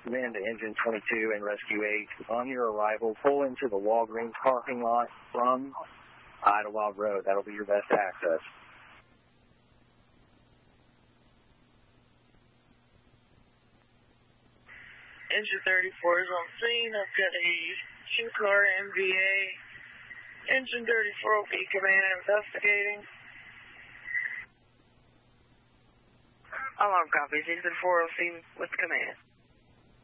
Command to Engine 22 and Rescue 8. On your arrival, pull into the Walgreens parking lot from Idlewild Road. That'll be your best access. Engine 34 is on scene. I've got a two-car MVA. Engine 34 will be command investigating. Alarm copies. Engine 4 will see with command.